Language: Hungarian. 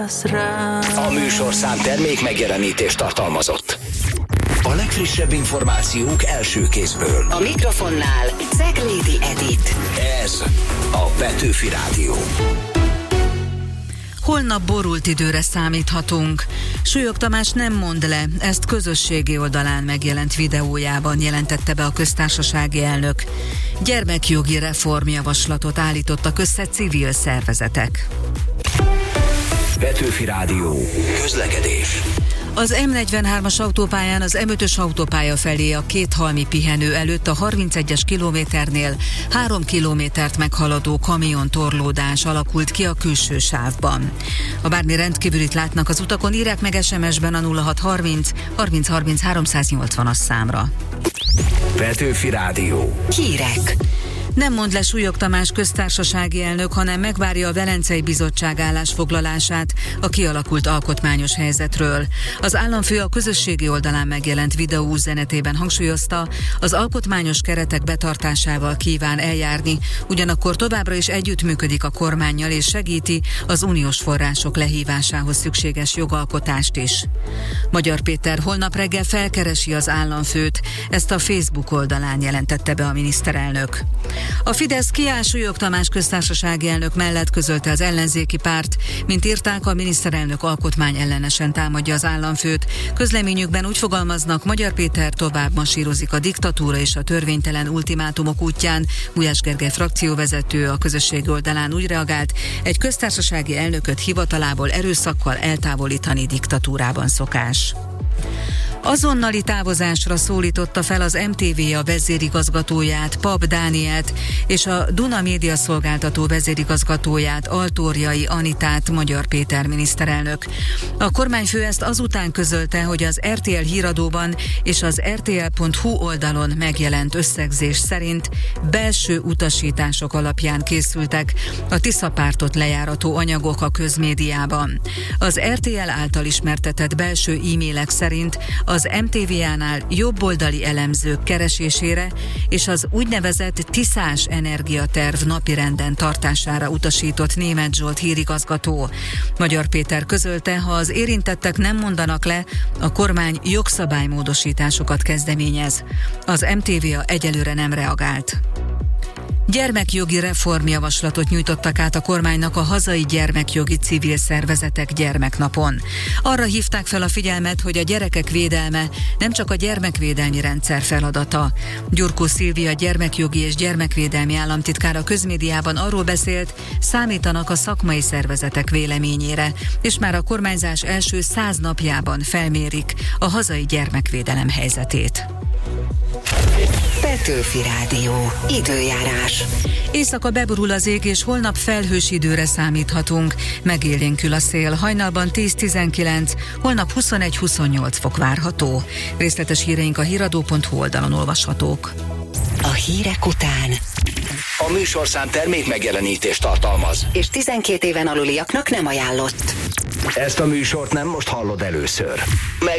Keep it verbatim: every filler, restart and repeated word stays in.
vigyázz rám. A műsorszám termék megjelenítést tartalmazott. A legfrissebb információk első kézből. A mikrofonnál Ceglédi Edit. Ez a Petőfi Rádió. Holnap borult időre számíthatunk. Súlyog Tamás nem mond le, ezt közösségi oldalán megjelent videójában jelentette be a köztársasági elnök. Gyermekjogi reformjavaslatot állítottak össze civil szervezetek. Petőfi Rádió. Közlekedés. Az M negyvenhármas autópályán az M ötös autópálya felé a Kéthalmi pihenő előtt a harmincegyes kilométernél három kilométert meghaladó kamion torlódás alakult ki a külső sávban. Ha bármi rendkívülit látnak az utakon, írják meg es em es-ben a nulla hat harminc harminc harminc háromszáznyolcvanas számra. Petőfi Rádió. Hírek. Nem mond le Súlyog Tamás köztársasági elnök, hanem megvárja a Velencei Bizottság állásfoglalását a kialakult alkotmányos helyzetről. Az államfő a közösségi oldalán megjelent videóüzenetében hangsúlyozta, az alkotmányos keretek betartásával kíván eljárni, ugyanakkor továbbra is együttműködik a kormánnyal és segíti az uniós források lehívásához szükséges jogalkotást is. Magyar Péter holnap reggel felkeresi az államfőt, ezt a Facebook oldalán jelentette be a miniszterelnök. A Fidesz kiáll Súlyog Tamás köztársasági elnök mellett, közölte az ellenzéki párt. Mint írták, a miniszterelnök alkotmány ellenesen támadja az államfőt. Közleményükben úgy fogalmaznak, Magyar Péter tovább masírozik a diktatúra és a törvénytelen ultimátumok útján. Gulyás Gergely frakcióvezető a közösségi oldalán úgy reagált, egy köztársasági elnököt hivatalából erőszakkal eltávolítani diktatúrában szokás. Azonnali távozásra szólította fel az em té vé a vezérigazgatóját, Pap Dánielt és a Duna Média Szolgáltató vezérigazgatóját, Altóriai Anitát Magyar Péter miniszterelnök. A kormányfő ezt azután közölte, hogy az er té el híradóban és az er té el pont hú oldalon megjelent összegzés szerint belső utasítások alapján készültek a Tisza pártot lejárató anyagok a közmédiában. Az er té el által ismertetett belső e-mailek szerint az em té vé-nál jobboldali elemzők keresésére és az úgynevezett Tiszás energiaterv napirenden tartására utasított Németh Zsolt hírigazgató. Magyar Péter közölte, ha az érintettek nem mondanak le, a kormány jogszabálymódosításokat kezdeményez. Az em té vé egyelőre nem reagált. Gyermekjogi reformjavaslatot nyújtottak át a kormánynak a hazai gyermekjogi civil szervezetek gyermeknapon. Arra hívták fel a figyelmet, hogy a gyerekek védelme nem csak a gyermekvédelmi rendszer feladata. Gyurkó Szilvia gyermekjogi és gyermekvédelmi államtitkár a közmédiában arról beszélt, számítanak a szakmai szervezetek véleményére, és már a kormányzás első száz napjában felmérik a hazai gyermekvédelem helyzetét. Petőfi Rádió. Időjárás. Éjszaka beborul az ég, és holnap felhős időre számíthatunk. Megélénkül a szél, hajnalban tíz-tizenkilenc, holnap huszonegy-huszonnyolc fok várható. Részletes híreink a híradó pont hú oldalon olvashatók. A hírek után A műsorszám termék megjelenítést tartalmaz. és tizenkét éven aluliaknak nem ajánlott. Ezt a műsort nem most hallod először. Meg